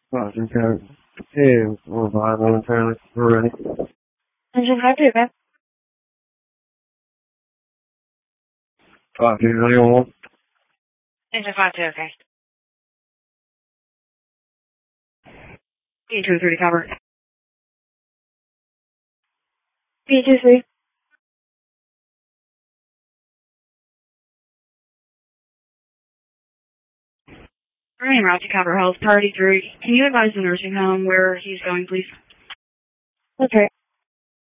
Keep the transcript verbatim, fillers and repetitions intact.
Roger, code. Hey, we're viable momentarily. We're ready. Engine five two, man. Five two, ready on one. Engine five two, okay. B two three cover. B two three. Running route to cover health, priority three. Can you advise the nursing home where he's going, please? Okay.